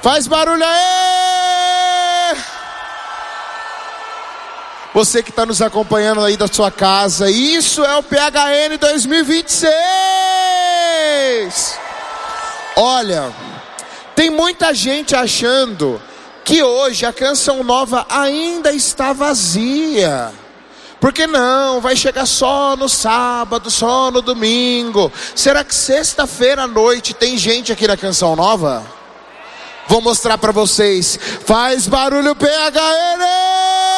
Faz barulho aí! Você que está nos acompanhando aí da sua casa, isso é o PHN 2026! Olha, tem muita gente achando que hoje a Canção Nova ainda está vazia. Porque não, vai chegar só no sábado, só no domingo. Será que sexta-feira à noite tem gente aqui na Canção Nova? Vou mostrar para vocês. Faz barulho, PHN!